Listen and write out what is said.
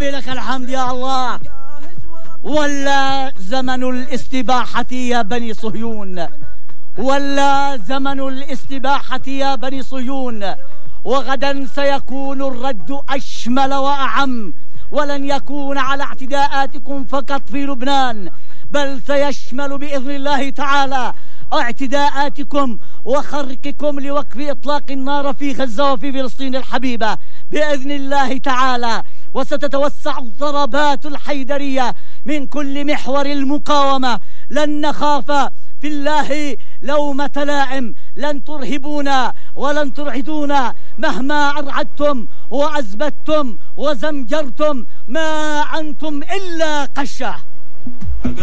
ربي لك الحمد يا الله. ولا زمن الاستباحة يا بني صهيون، ولا زمن الاستباحة يا بني صهيون. وغدا سيكون الرد أشمل وأعم، ولن يكون على اعتداءاتكم فقط في لبنان، بل سيشمل بإذن الله تعالى اعتداءاتكم وخرقكم لوقف إطلاق النار في غزة وفي فلسطين الحبيبة بإذن الله تعالى. وستتوسع الضربات الحيدرية من كل محور المقاومة. لن نخاف في الله لومة لائم، لن ترهبونا ولن ترعدونا مهما أرعدتم وأزبدتم وزمجرتم، ما أنتم إلا قشة.